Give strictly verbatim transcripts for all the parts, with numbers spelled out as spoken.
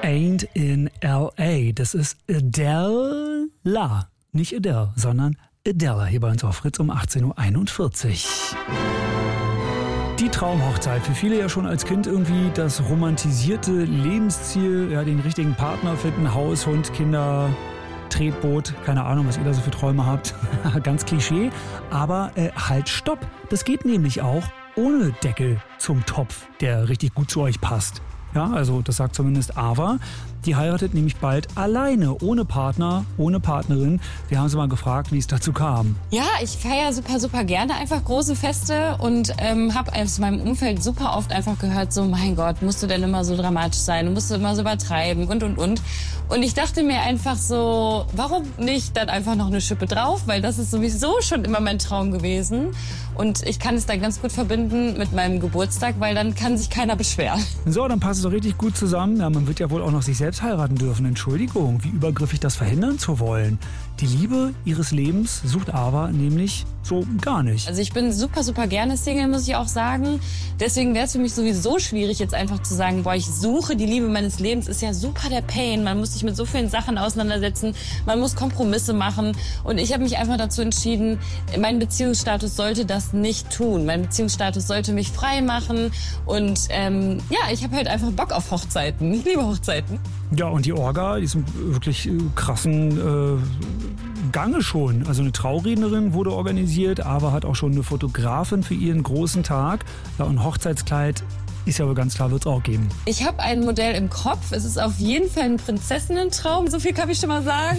Ain't in L A. Das ist Adele, nicht Adele, sondern Adele hier bei uns auf Fritz um achtzehn Uhr einundvierzig. Die Traumhochzeit, für viele ja schon als Kind irgendwie das romantisierte Lebensziel, ja, den richtigen Partner finden, Haus, Hund, Kinder, Tretboot, keine Ahnung, was ihr da so für Träume habt. Ganz Klischee, aber äh, halt, stopp. Das geht nämlich auch ohne Deckel zum Topf, der richtig gut zu euch passt. Ja, also das sagt zumindest Ava. Die heiratet nämlich bald alleine, ohne Partner, ohne Partnerin. Wir haben sie mal gefragt, wie es dazu kam. Ja, ich feiere super, super gerne einfach große Feste und ähm, habe aus meinem Umfeld super oft einfach gehört, so mein Gott, musst du denn immer so dramatisch sein, du musst du immer so übertreiben und, und, und. Und ich dachte mir einfach so, warum nicht dann einfach noch eine Schippe drauf, weil das ist sowieso schon immer mein Traum gewesen. Und ich kann es dann ganz gut verbinden mit meinem Geburtstag, weil dann kann sich keiner beschweren. So, dann passt es doch richtig gut zusammen. Ja, man wird ja wohl auch noch sich selbst heiraten dürfen. Entschuldigung, wie übergriffig das verhindern zu wollen. Die Liebe ihres Lebens sucht Ava nämlich so gar nicht. Also ich bin super, super gerne Single, muss ich auch sagen. Deswegen wäre es für mich sowieso schwierig, jetzt einfach zu sagen, boah, ich suche die Liebe meines Lebens. Ist ja super der Pain. Man muss sich mit so vielen Sachen auseinandersetzen. Man muss Kompromisse machen. Und ich habe mich einfach dazu entschieden, mein Beziehungsstatus sollte das nicht tun. Mein Beziehungsstatus sollte mich frei machen. Und ähm, ja, ich habe halt einfach Bock auf Hochzeiten. Ich liebe Hochzeiten. Ja, und die Orga, diesen wirklich äh, krassen äh, Gange schon. Also eine Traurednerin wurde organisiert, aber hat auch schon eine Fotografin für ihren großen Tag. Ja, und Hochzeitskleid ist ja wohl ganz klar, wird es auch geben. Ich habe ein Modell im Kopf. Es ist auf jeden Fall ein Prinzessinnentraum. So viel kann ich schon mal sagen.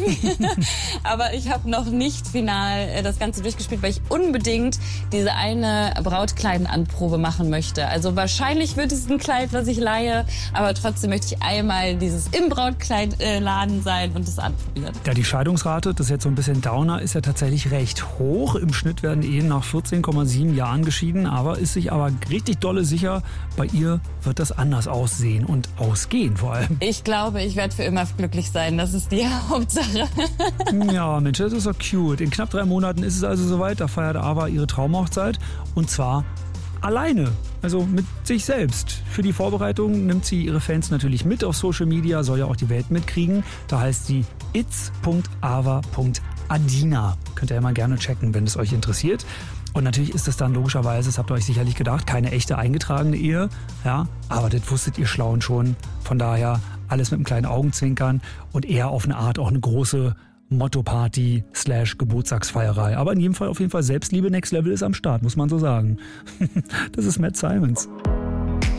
Aber ich habe noch nicht final das Ganze durchgespielt, weil ich unbedingt diese eine Brautkleidenanprobe machen möchte. Also wahrscheinlich wird es ein Kleid, was ich leihe. Aber trotzdem möchte ich einmal dieses im Brautkleidladen sein und das anprobieren. Ja, die Scheidungsrate, das ist jetzt so ein bisschen Downer, ist ja tatsächlich recht hoch. Im Schnitt werden Ehen nach vierzehn Komma sieben Jahren geschieden. Aber ist sich aber richtig dolle sicher, bei ihr wird das anders aussehen und ausgehen vor allem. Ich glaube, ich werde für immer glücklich sein. Das ist die Hauptsache. Ja, Mensch, das ist doch cute. In knapp drei Monaten ist es also soweit. Da feiert Ava ihre Traumhochzeit. Und zwar alleine. Also mit sich selbst. Für die Vorbereitung nimmt sie ihre Fans natürlich mit auf Social Media. Soll ja auch die Welt mitkriegen. Da heißt sie its punkt ava punkt adina. Könnt ihr ja mal gerne checken, wenn es euch interessiert. Und natürlich ist das dann logischerweise, das habt ihr euch sicherlich gedacht, keine echte eingetragene Ehe. Ja, aber das wusstet ihr Schlauen schon. Von daher alles mit einem kleinen Augenzwinkern und eher auf eine Art auch eine große Motto-Party slash Geburtstagsfeierei. Aber in jedem Fall auf jeden Fall Selbstliebe Next Level ist am Start, muss man so sagen. Das ist Matt Simons.